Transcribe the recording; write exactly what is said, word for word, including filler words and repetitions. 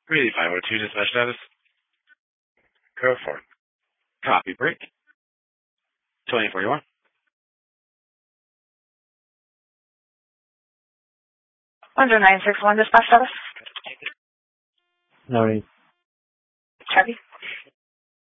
three five oh two dispatch status. Code four. Copy break. twenty forty-one. Under nine six one dispatch status. No worries. Chevy.